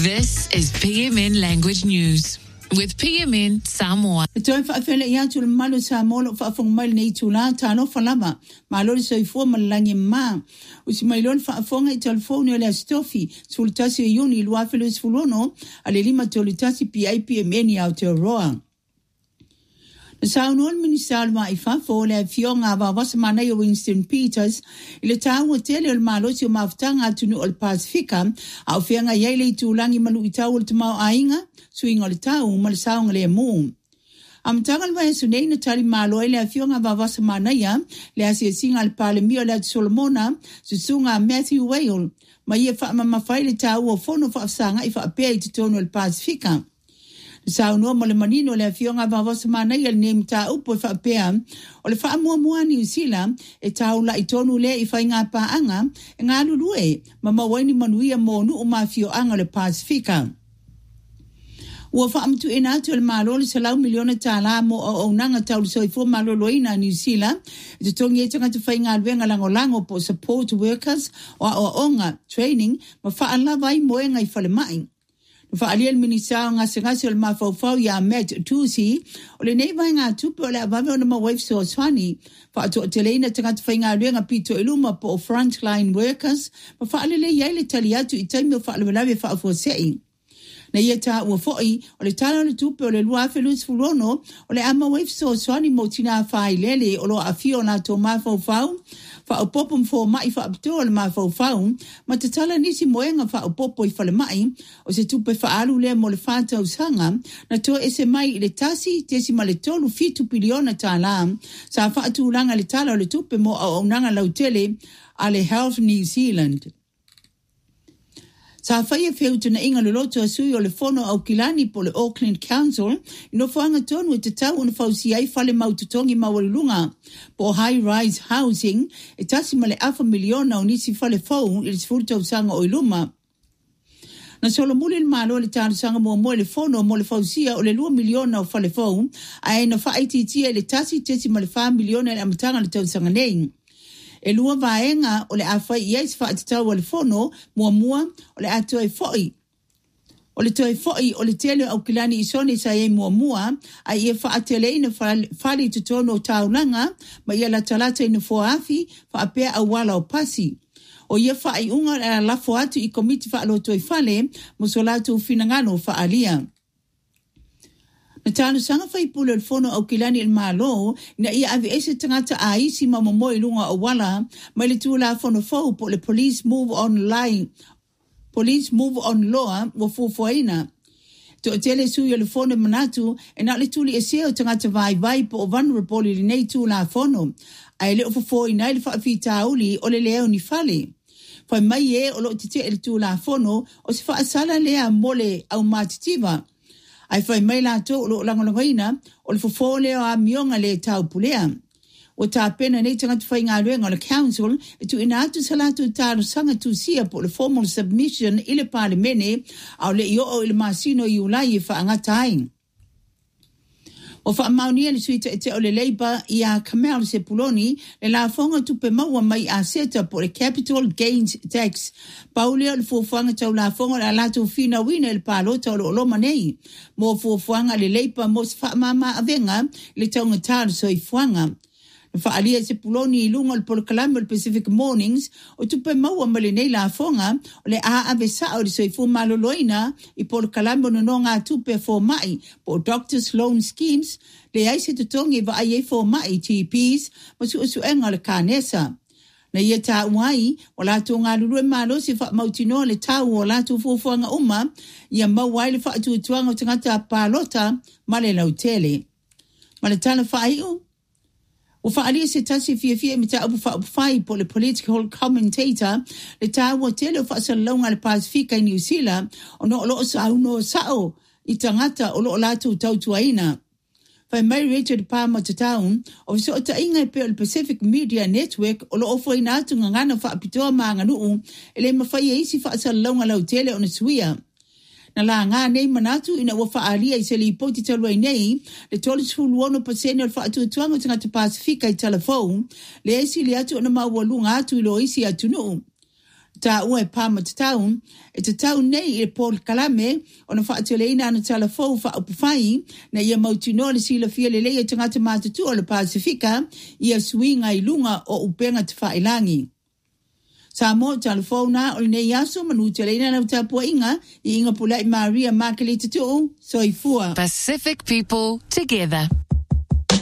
This is PMN Language News with PMN Samoa. Toi fa fele ia tu malo Samoa fa fong mal nei tu la tano fa lama malo so ifo malangi ma usi mailon fa fonga I telefone le stofi sultasi yuni lwa fele sfulono ale lima tolitasi PIPMN ya Aotearoa. Saunon minister ma ifa fo le fionga va wasmana yo Winston Peters ile tawo tele el malo si maftanga tunu ol Pacifica au fianga yele tulangi malu itawul tuma ainga suinga le tawo mal saung le mu am tagal va sunei na tali malo ile fionga va wasmana ya le asi singa al palemio le Solomona susunga Matthew Whale ma ye fa ma faile tawo fono fa sanga ifa pe tonu ol Pacifica. Sa no mo le manino le fionga va semana il nem ta upo fa pea o le fa mua New Zealand e taula I tonu le I fainga pa anga nga lulue mama wani manuia mo nu o mafio anga le Pacifica wo fa amtu ina to le malo le salau miliona tala mo o nanga taulu so fo malo loina New Zealand e tongi e tanga te fainga alwenga lango po support workers o onga training ma fa ala vai mo nga I fale mai fa aliel minisa nga singasi ol mafau ya met tusi ole nei vai nga tupo le avave ona ma wife so swani fa to telena tanga fainga renga pito iluma po frontline workers fa alele yele taliatu itami fa alele fa fo sei na yeta wo foi ole tala le tupo le lua felus fulono ole ama wife so swani motina fa ilele olo afio na to mafau fa opopum fo mai fa aptol ma fo ma te tala nisi moenga fa opopo I fale mai o se tupe fa alu le mo le fata usanga na to ese mai le tasi tesi ma le tolu fitu piliona tala sa fa atu langa le tala le tupe mo o nanga lautele ale Health New Zealand. Sa faia feutu na inga le loto asui o le fono au kilani po le Auckland Council ino fuanga tonu e te tau una fausi ai fale maututongi mawalunga po high-rise housing e tasi ma le $500,000 o nisi fale fau i le sifurta usanga o iluma. Na solo muli il malo le tanu sanga mo le fono mo le fausia o le $2,000,000 o fale fau ai na fa ITT le tasi tesi ma le $5,000,000 e amatanga le tau sanga nei. E lua vaenga o le awhai iais wha atatau o le fono mua o le ato e foi. O le toi foi o le tele au kilani isone sa e mua a ia wha atele ina whali tutono o taulanga ma ia la talata ina foafi wha apea au wala o pasi. O ia wha ai unga la lafo atu I komiti wha alo toi whale mo solatu finangano wha alia. Na tanu sanga fai pule le fono au kilani il malo na ia ave ese tangata a isi mamomo I lunga o wala ma le tu la fono fau po le police move on law wo fufuaina. To tele suyo le fono manatu e na le tuli e seo tangata vai po o vulnerable li nei tu la fono. Ai le ofo ina le whaafi tauli o le leo ni fale. Fai mai e o lo tite el tu la fono o se wha asala lea mole au matitiva. Ai fai mai la to lo langolangoina o le fofole a mionga le tau pulea. O ta pena nei tanga tu fai ngā luenga o le council e tu ina atu salatu tāru sanga tu sia po le formal submission I le parlemene au le io o le masino I ulai e wha angatai. O wha maunia le suita e te o le Labour I a Kamel Sepuloni le la fonga tupe maua mai a seta po le capital gains tax. Paulea le fuafuanga tau la fonga la lato fina wina le palota o lo loma nei. Mo fuafuanga le Labour mo se wha mama avenga le taunga tāru so I fuanga. Fa alia Sepuloni I lunga le Polokalamo le Pacific Mornings o tupe maua male nei la fonga o le avesa o le soifu maloloina I Polokalamo no ngā tupe fo mai po Doctors Loan Schemes le aise tutongi va aie fo mai TPs ma suenga le kanesa. Na ia ta uai o la to ngā lulue malo si wha mautino le tau o la tu fuafuanga uma ia mawai le wha tuatuanga o tangata palota male lautele. Male tala whaiu o whaalia se tasi fia me ta apu whai po le political commentator le tāua tele o whaasalonga le Pacifica I New Zealand o no loo sa uno sao I tangata o loo latu tautuaina. Whai mai Richard Palmer te taun o so ta inga pe o le Pacific Media Network o loo fwai natu ngangana whaapitoa maa nganuu ele mawhai e isi whaasalonga lau tele o na suia. Na la ngā nei manatu ina ua whaalia I se li poti talua nei le 12% o whaatuatuanga tangata Pasifika I telefon le esi le atu ona maua lunga atu ilo isi atu nuu. Ta ue pama te tau nei e Paul Kalame, o na whaateleina ana talafou whaupufai, na ia mautino le sila fia le leia tangata mātutu o le Pasifika, ia suinga I lunga o upenga te whailangi. Sa mo talafou na o le nei aso manu teleina na utapua inga, I inga pulai Maria Makele Tutu, soifua. Pacific people together.